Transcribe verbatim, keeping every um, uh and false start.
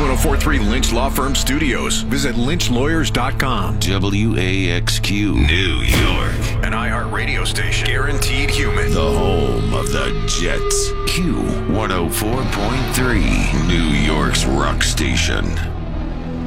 ten forty-three Lynch Law Firm Studios. Visit lynch lawyers dot com. W A X Q, New York. An iHeartRadio station. Guaranteed human. The home of the Jets. Q one oh four point three, New York's rock station.